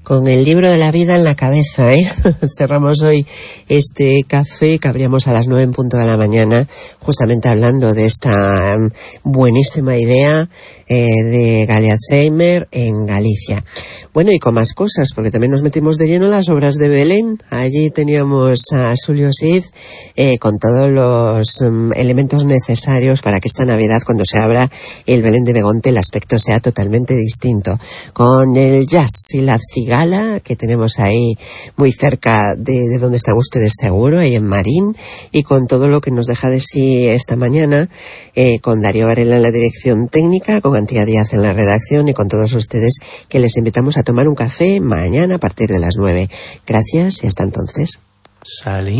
Con el libro de la vida en la cabeza, ¿eh? Cerramos hoy este café que abríamos a las 9 en punto de la mañana, justamente hablando de esta buenísima idea de Gali Alzheimer en Galicia. Bueno, y con más cosas, porque también nos metimos de lleno en las obras de Belén. Allí teníamos a Xulio Cid con todos los elementos necesarios para que esta Navidad, cuando se abra el Belén de Begonte, el aspecto sea totalmente distinto. Con el jazz y la cigala que tenemos ahí muy cerca de donde están ustedes seguro, ahí en Marín, y con todo lo que nos deja de sí esta mañana, con Darío Varela en la dirección técnica, con Antía Díaz en la redacción y con todos ustedes que les invitamos a tomar un café mañana a partir de las 9. Gracias y hasta entonces.